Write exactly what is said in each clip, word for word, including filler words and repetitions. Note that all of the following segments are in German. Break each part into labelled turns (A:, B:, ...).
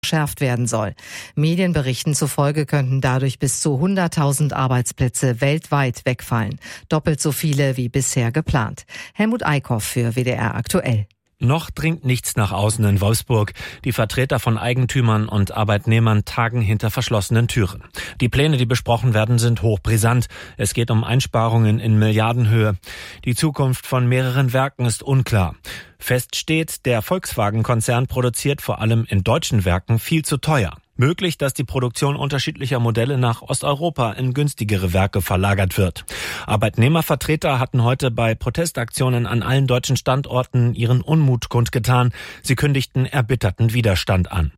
A: verschärft werden soll. Medienberichten zufolge könnten dadurch bis zu hunderttausend Arbeitsplätze weltweit wegfallen. Doppelt so viele wie bisher geplant. Helmut Eickhoff für W D R aktuell.
B: Noch dringt nichts nach außen in Wolfsburg. Die Vertreter von Eigentümern und Arbeitnehmern tagen hinter verschlossenen Türen. Die Pläne, die besprochen werden, sind hochbrisant. Es geht um Einsparungen in Milliardenhöhe. Die Zukunft von mehreren Werken ist unklar. Fest steht, der Volkswagen-Konzern produziert vor allem in deutschen Werken viel zu teuer. Möglich, dass die Produktion unterschiedlicher Modelle nach Osteuropa in günstigere Werke verlagert wird. Arbeitnehmervertreter hatten heute bei Protestaktionen an allen deutschen Standorten ihren Unmut kundgetan. Sie kündigten erbitterten Widerstand an.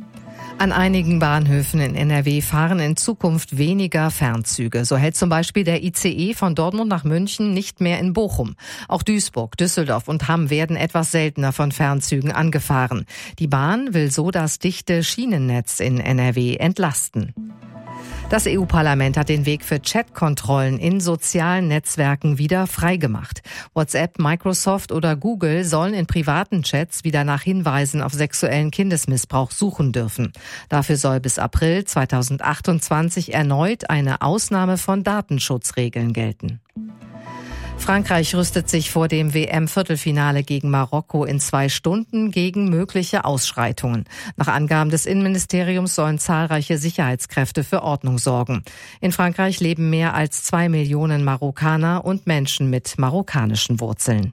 A: An einigen Bahnhöfen in N R W fahren in Zukunft weniger Fernzüge. So hält zum Beispiel der I C E von Dortmund nach München nicht mehr in Bochum. Auch Duisburg, Düsseldorf und Hamm werden etwas seltener von Fernzügen angefahren. Die Bahn will so das dichte Schienennetz in N R W entlasten. Das E U-Parlament hat den Weg für Chatkontrollen in sozialen Netzwerken wieder freigemacht. WhatsApp, Microsoft oder Google sollen in privaten Chats wieder nach Hinweisen auf sexuellen Kindesmissbrauch suchen dürfen. Dafür soll bis April zweitausendachtundzwanzig erneut eine Ausnahme von Datenschutzregeln gelten. Frankreich rüstet sich vor dem W M-Viertelfinale gegen Marokko in zwei Stunden gegen mögliche Ausschreitungen. Nach Angaben des Innenministeriums sollen zahlreiche Sicherheitskräfte für Ordnung sorgen. In Frankreich leben mehr als zwei Millionen Marokkaner und Menschen mit marokkanischen Wurzeln.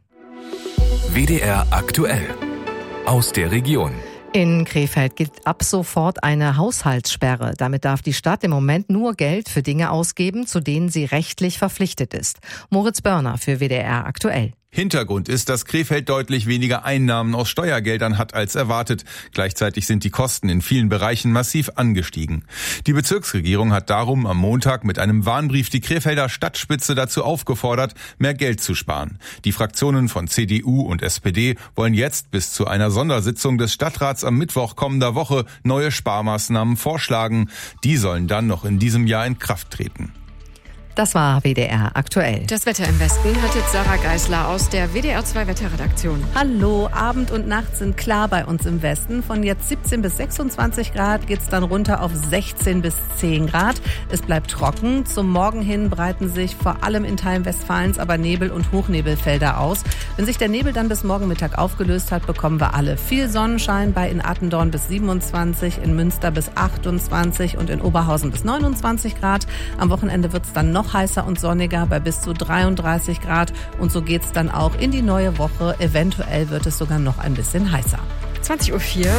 C: W D R aktuell aus der Region.
A: In Krefeld gilt ab sofort eine Haushaltssperre. Damit darf die Stadt im Moment nur Geld für Dinge ausgeben, zu denen sie rechtlich verpflichtet ist. Moritz Börner für W D R aktuell.
D: Hintergrund ist, dass Krefeld deutlich weniger Einnahmen aus Steuergeldern hat als erwartet. Gleichzeitig sind die Kosten in vielen Bereichen massiv angestiegen. Die Bezirksregierung hat darum am Montag mit einem Warnbrief die Krefelder Stadtspitze dazu aufgefordert, mehr Geld zu sparen. Die Fraktionen von C D U und S P D wollen jetzt bis zu einer Sondersitzung des Stadtrats am Mittwoch kommender Woche neue Sparmaßnahmen vorschlagen. Die sollen dann noch in diesem Jahr in Kraft treten.
A: Das war W D R aktuell.
E: Das Wetter im Westen hat jetzt Sarah Geisler aus der W D R zwei Wetterredaktion.
F: Hallo, Abend und Nacht sind klar bei uns im Westen. Von jetzt siebzehn bis sechsundzwanzig Grad geht's dann runter auf sechzehn bis zehn Grad. Es bleibt trocken. Zum Morgen hin breiten sich vor allem in Teilen Westfalens aber Nebel- und Hochnebelfelder aus. Wenn sich der Nebel dann bis morgen Mittag aufgelöst hat, bekommen wir alle viel Sonnenschein. Bei in Attendorn bis siebenundzwanzig, in Münster bis achtundzwanzig und in Oberhausen bis neunundzwanzig Grad. Am Wochenende wird's dann noch heißer und sonniger bei bis zu dreiunddreißig Grad. Und so geht's dann auch in die neue Woche. Eventuell wird es sogar noch ein bisschen heißer.
E: zwanzig Uhr vier.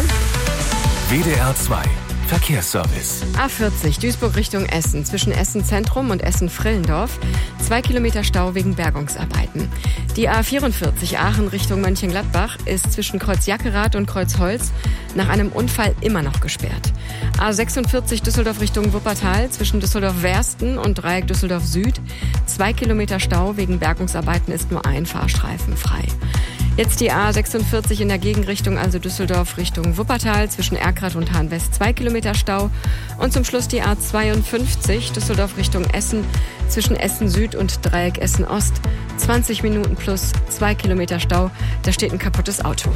C: W D R zwei Verkehrsservice.
E: A vierzig, Duisburg Richtung Essen. Zwischen Essen Zentrum und Essen Frillendorf. Zwei Kilometer Stau wegen Bergungsarbeiten. Die A vierundvierzig, Aachen Richtung Mönchengladbach, ist zwischen Kreuz Jackerath und Kreuz Holz nach einem Unfall immer noch gesperrt. A sechsundvierzig, Düsseldorf Richtung Wuppertal. Zwischen Düsseldorf-Wersten und Dreieck Düsseldorf Süd. Zwei Kilometer Stau wegen Bergungsarbeiten, ist nur ein Fahrstreifen frei. Jetzt die A sechsundvierzig in der Gegenrichtung, also Düsseldorf Richtung Wuppertal, zwischen Erkrath und Hahn-West zwei Kilometer Stau. Und zum Schluss die A zweiundfünfzig, Düsseldorf Richtung Essen, zwischen Essen Süd und Dreieck Essen Ost, zwanzig Minuten plus zwei Kilometer Stau. Da steht ein kaputtes Auto.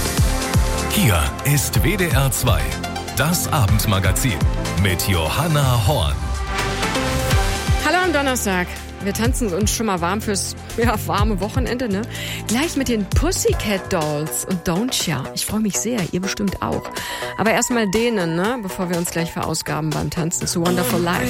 C: Hier ist W D R zwei, das Abendmagazin mit Johanna Horn.
E: Hallo am Donnerstag. Wir tanzen uns schon mal warm fürs ja, warme Wochenende, ne? Gleich mit den Pussycat Dolls und Don't Ya. Ich freue mich sehr, ihr bestimmt auch. Aber erstmal denen, ne? Bevor wir uns gleich verausgaben beim Tanzen zu Wonderful Life.